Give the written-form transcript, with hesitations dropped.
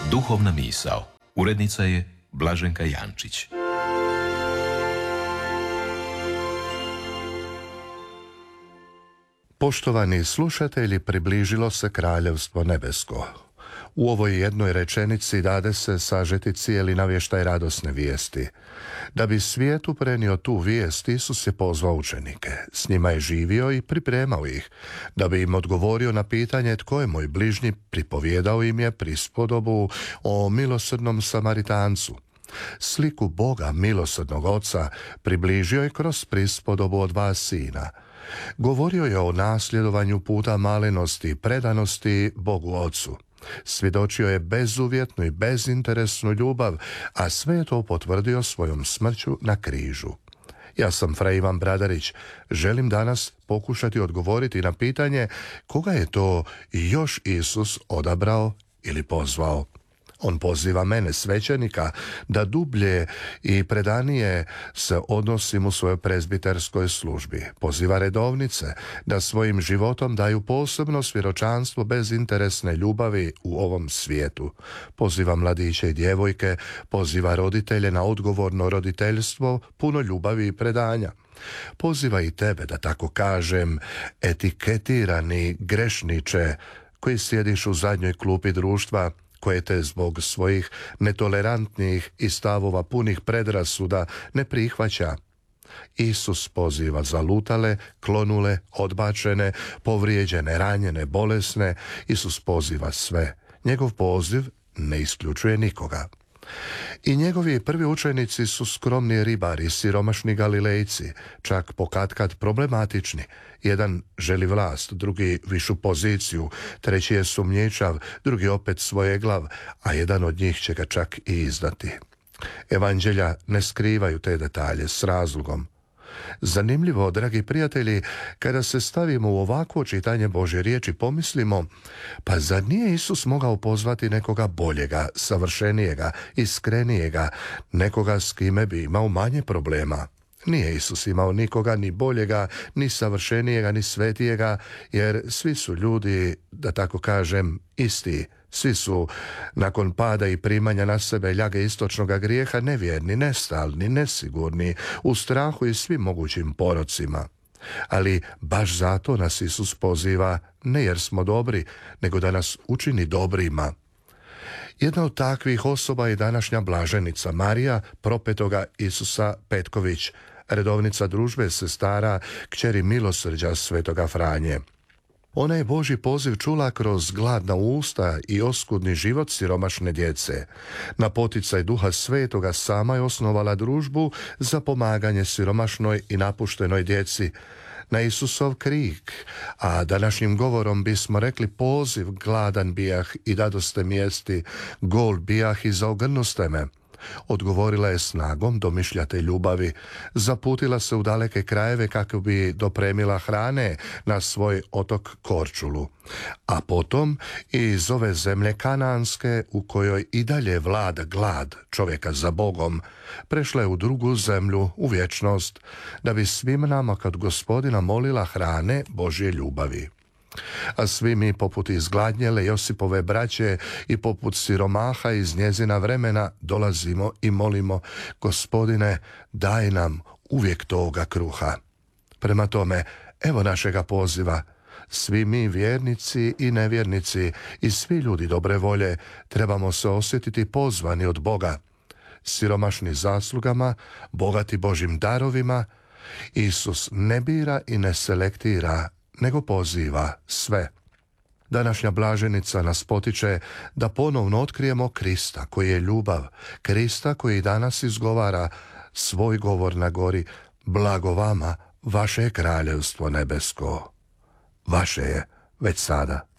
Duhovna misao. Urednica je Blaženka Jančić. Poštovani slušatelji, približilo se Kraljevstvo nebesko. U ovoj jednoj rečenici dade se sažeti cijeli navještaj radosne vijesti. Da bi svijetu prenio tu vijest, Isus je pozvao učenike. S njima je živio i pripremao ih. Da bi im odgovorio na pitanje tko je moj bližnji, pripovijedao im je prispodobu o milosrdnom Samaritancu. Sliku Boga, milosrdnog Oca, približio je kroz prispodobu o 2 sina. Govorio je o nasljedovanju puta malenosti i predanosti Bogu Ocu. Svjedočio je bezuvjetnu i bezinteresnu ljubav, a sve je to potvrdio svojom smrću na križu. Ja sam Fra Ivan Bradarić. Želim danas pokušati odgovoriti na pitanje koga je to još Isus odabrao ili pozvao. On poziva mene, svećenika, da dublje i predanije se odnosim u svojoj prezbiterskoj službi. Poziva redovnice da svojim životom daju posebno svjedočanstvo bezinteresne ljubavi u ovom svijetu. Poziva mladiće i djevojke, poziva roditelje na odgovorno roditeljstvo, puno ljubavi i predanja. Poziva i tebe, da tako kažem, etiketirani grešniče koji sjediš u zadnjoj klupi društva, koje te zbog svojih netolerantnih i stavova punih predrasuda ne prihvaća. Isus poziva zalutale, klonule, odbačene, povrijeđene, ranjene, bolesne. Isus poziva sve. Njegov poziv ne isključuje nikoga. I njegovi prvi učenici su skromni ribari, siromašni Galilejci, čak pokatkad problematični. Jedan želi vlast, drugi višu poziciju, treći je sumnjičav, drugi opet svojeglav, a jedan od njih će ga čak i izdati. Evanđelja ne skrivaju te detalje s razlogom. Zanimljivo, dragi prijatelji, kada se stavimo u ovakvo čitanje Božje riječi, pomislimo, pa zar nije Isus mogao pozvati nekoga boljega, savršenijega, iskrenijega, nekoga s kime bi imao manje problema? Nije Isus imao nikoga ni boljega, ni savršenijega, ni svetijega, jer svi su ljudi, da tako kažem, isti. Svi su, nakon pada i primanja na sebe ljage istočnog grijeha, nevjerni, nestalni, nesigurni, u strahu i svim mogućim porocima. Ali baš zato nas Isus poziva, ne jer smo dobri, nego da nas učini dobrima. Jedna od takvih osoba je današnja blaženica Marija, propetoga Isusa Petković, redovnica družbe sestara, kćeri milosrđa svetoga Franje. Ona je Božji poziv čula kroz gladna usta i oskudni život siromašne djece. Na poticaj Duha Svetoga sama je osnovala družbu za pomaganje siromašnoj i napuštenoj djeci. Na Isusov krik, a današnjim govorom bismo rekli poziv, gladan bijah i dadoste mi jesti, gol bijah i zaogrnuste me. Odgovorila je snagom domišljate ljubavi, zaputila se u daleke krajeve kako bi dopremila hrane na svoj otok Korčulu, a potom i iz ove zemlje kananske u kojoj i dalje vlada glad čovjeka za Bogom, prešla je u drugu zemlju, u vječnost, da bi svim nama kod Gospodina molila hrane Božje ljubavi. A svi mi, poput izgladnjele Josipove braće i poput siromaha iz njezina vremena, dolazimo i molimo: Gospodine, daj nam uvijek toga kruha. Prema tome, evo našega poziva. Svi mi, vjernici i nevjernici, i svi ljudi dobre volje, trebamo se osjetiti pozvani od Boga. Siromašni zaslugama, bogati Božjim darovima, Isus ne bira i ne selektira, nego poziva sve. Današnja blaženica nas potiče da ponovno otkrijemo Krista koji je ljubav, Krista koji danas izgovara svoj govor na gori: blago vama, vaše je kraljevstvo nebesko. Vaše je već sada.